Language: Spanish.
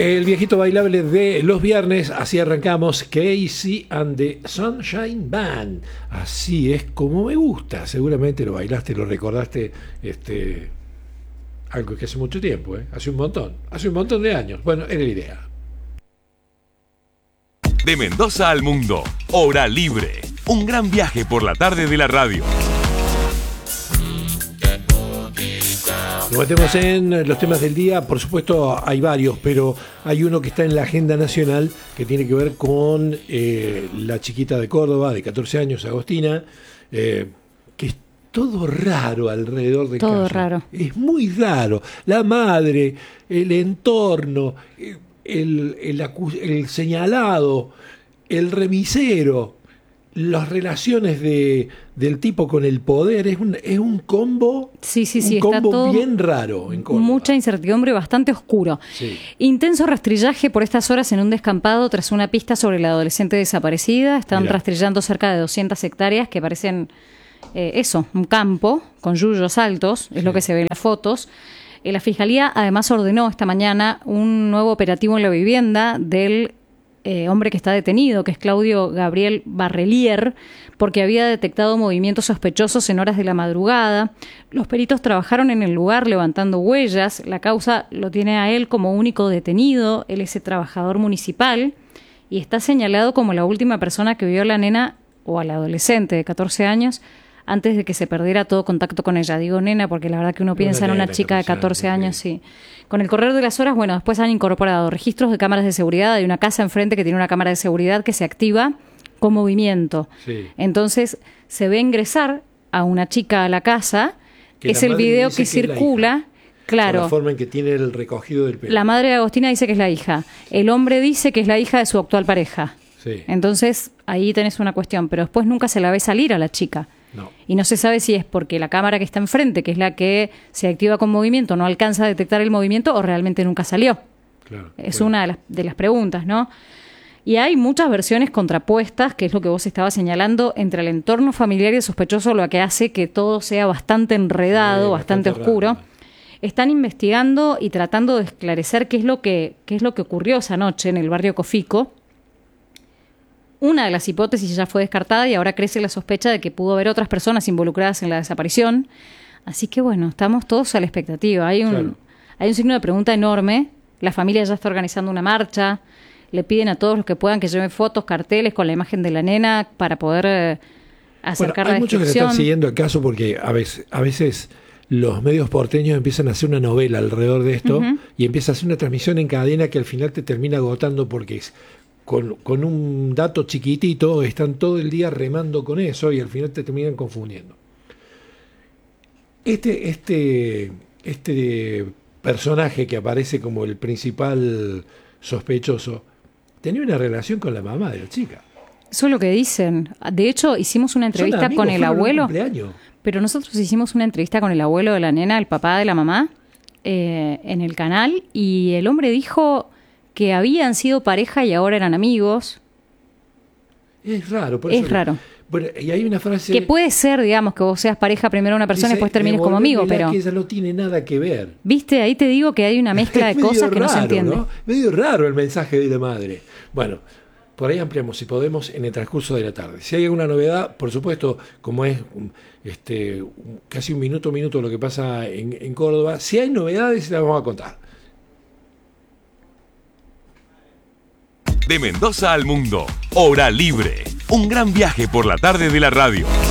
El viejito bailable de los viernes, así arrancamos, Casey and the Sunshine Band. Así es como me gusta. Seguramente lo bailaste, lo recordaste, algo que hace mucho tiempo, hace un montón de años. Bueno, era la idea. De Mendoza al mundo, Hora Libre. Un gran viaje por la tarde de la radio. Nos metemos en los temas del día. Por supuesto hay varios, pero hay uno que está en la agenda nacional que tiene que ver con la chiquita de Córdoba de 14 años, Agostina, que es todo raro alrededor del caso. Todo raro. Es muy raro. La madre, el entorno, el señalado, el remisero, las relaciones del tipo con el poder, es un combo, sí, un combo está todo bien raro en Córdoba. Mucha incertidumbre, bastante oscuro. Sí. Intenso rastrillaje por estas horas en un descampado tras una pista sobre la adolescente desaparecida. Están rastrillando cerca de 200 hectáreas que parecen un campo con yuyos altos, es lo que se ve en las fotos. La Fiscalía además ordenó esta mañana un nuevo operativo en la vivienda del hombre que está detenido, que es Claudio Gabriel Barrelier, porque había detectado movimientos sospechosos en horas de la madrugada. Los peritos trabajaron en el lugar levantando huellas. La causa lo tiene a él como único detenido. Él es el trabajador municipal y está señalado como la última persona que vio a la nena o a la adolescente de 14 años antes de que se perdiera todo contacto con ella. Digo nena porque la verdad que uno piensa en una chica de 14 años, sí. Con el correr de las horas, después han incorporado registros de cámaras de seguridad. Hay una casa enfrente que tiene una cámara de seguridad que se activa con movimiento. Sí. Entonces se ve ingresar a una chica a la casa. Es el video que circula. Claro. Por la forma en que tiene el recogido del pelo. La madre de Agostina dice que es la hija. El hombre dice que es la hija de su actual pareja. Sí. Entonces ahí tenés una cuestión. Pero después nunca se la ve salir a la chica. No. Y no se sabe si es porque la cámara que está enfrente, que es la que se activa con movimiento, no alcanza a detectar el movimiento o realmente nunca salió. Claro, es una de las preguntas, ¿no? Y hay muchas versiones contrapuestas, que es lo que vos estabas señalando, entre el entorno familiar y el sospechoso, lo que hace que todo sea bastante enredado, bastante oscuro. Raro. Están investigando y tratando de esclarecer qué es lo que ocurrió esa noche en el barrio Cofico. Una de las hipótesis ya fue descartada y ahora crece la sospecha de que pudo haber otras personas involucradas en la desaparición. Así que estamos todos a la expectativa. Hay un signo de pregunta enorme. La familia ya está organizando una marcha. Le piden a todos los que puedan que lleven fotos, carteles con la imagen de la nena para poder acercar la descripción. Hay muchos que están siguiendo el caso porque a veces los medios porteños empiezan a hacer una novela alrededor de esto y empieza a hacer una transmisión en cadena que al final te termina agotando porque es con un dato chiquitito están todo el día remando con eso y al final te terminan confundiendo. Este personaje que aparece como el principal sospechoso tenía una relación con la mamá de la chica. Eso es lo que dicen. De hecho, hicimos una entrevista con el abuelo. Pero nosotros hicimos una entrevista con el abuelo de la nena, el papá de la mamá, en el canal, y el hombre dijo que habían sido pareja y ahora eran amigos. Es raro. Es raro. Bueno, y hay una frase... Que puede ser, digamos, que vos seas pareja primero de una persona y después termines como amigo, pero... que ella no tiene nada que ver. ¿Viste? Ahí te digo que hay una mezcla de cosas que no se entiende. ¿No? Medio raro el mensaje de la madre. Bueno, por ahí ampliamos, si podemos, en el transcurso de la tarde. Si hay alguna novedad, por supuesto, como es casi un minuto lo que pasa en Córdoba, si hay novedades, las vamos a contar. De Mendoza al mundo, Hora Libre. Un gran viaje por la tarde de la radio.